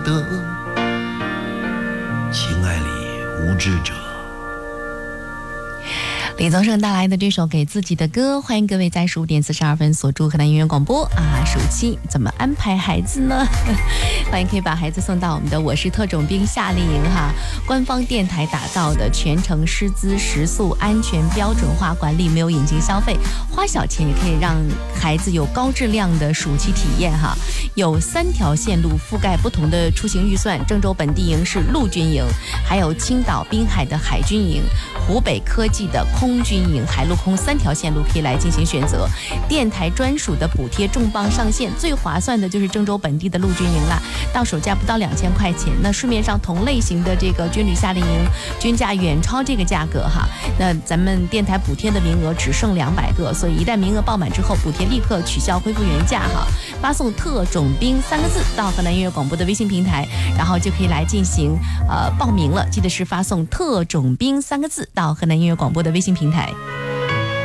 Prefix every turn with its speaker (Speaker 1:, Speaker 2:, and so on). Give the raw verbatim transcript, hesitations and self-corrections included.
Speaker 1: 得，情爱里无知者。
Speaker 2: 李宗盛带来的这首《给自己的歌》，欢迎各位在十五点四十二分锁住河南音乐广播啊！暑期怎么安排孩子呢？欢迎可以把孩子送到我们的我是特种兵夏令营哈，官方电台打造的全程师资食宿安全标准化管理，没有引进消费，花小钱也可以让孩子有高质量的暑期体验哈。有三条线路覆盖不同的出行预算，郑州本地营是陆军营，还有青岛滨海的海军营，湖北科技的空军营，海陆空三条线路可以来进行选择。电台专属的补贴重磅上线，最划算的就是郑州本地的陆军营啦，到手价不到两千块钱。那市面上同类型的这个军旅夏令营均价远超这个价格哈。那咱们电台补贴的名额只剩两百个，所以一旦名额爆满之后，补贴立刻取消，恢复原价哈。发送特种兵三个字到河南音乐广播的微信平台，然后就可以来进行呃报名了。记得是发送特种兵三个字到河南音乐广播的微信平台。